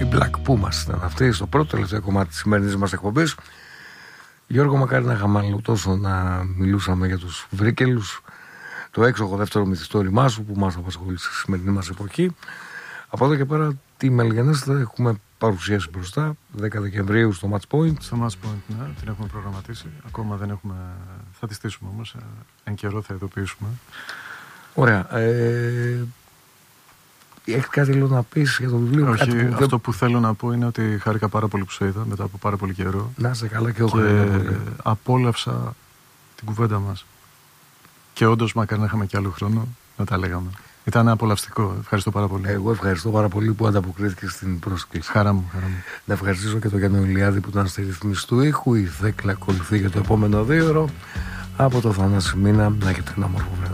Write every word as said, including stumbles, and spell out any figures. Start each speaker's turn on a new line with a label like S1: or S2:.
S1: Black Pumas ήταν αυτή, στο πρώτο τελευταίο κομμάτι της σημερινής μας εκπομπής. Γιώργο, μακάρι να είχαμε τόσο να μιλούσαμε για τους βρίκελους, το έξοχο δεύτερο μυθιστόρημά σου που μας απασχολεί στη σημερινή μας εποχή. Από εδώ και πέρα τη Μελγενέστα έχουμε παρουσίαση μπροστά, δέκα Δεκεμβρίου στο Match Point.
S2: Στο Match Point, ναι, την έχουμε προγραμματίσει. Ακόμα δεν έχουμε. Θα τη στήσουμε όμως. Εν καιρό θα ειδοποιήσουμε.
S1: Ωραία. Ε... Έχει κάτι άλλο να πεις για το βιβλίο?
S2: Όχι,
S1: κάτι που
S2: αυτό
S1: δεν...
S2: που θέλω να πω είναι ότι χάρηκα πάρα πολύ που σε είδα μετά από πάρα πολύ καιρό.
S1: Να είσαι καλά και εγώ.
S2: Και απόλαυσα την κουβέντα μας. Και όντως μακάρι να είχαμε και άλλο χρόνο να τα λέγαμε. Ήταν απολαυστικό. Ευχαριστώ πάρα πολύ.
S1: Εγώ ευχαριστώ πάρα πολύ που ανταποκρίθηκες στην πρόσκληση.
S2: Χαρά μου, χαρά μου.
S1: Να ευχαριστήσω και τον Γιάννη Ηλιάδη που ήταν στη ρύθμιση του ήχου. Η Θέκλα ακολουθεί για το επόμενο δύο ώρο. Από το Θανάση Μίνα, να έχετε ένα όμορφο βράδυ.